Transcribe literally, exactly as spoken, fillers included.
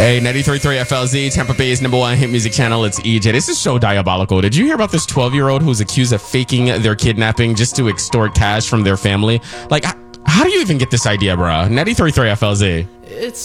Hey, ninety-three point three F L Z, Tampa Bay's number one hit music channel. It's E J. This is so diabolical. Did you hear about this twelve-year-old who's accused of faking their kidnapping just to extort cash from their family? Like, how do you even get this idea, bro? ninety-three point three F L Z. It's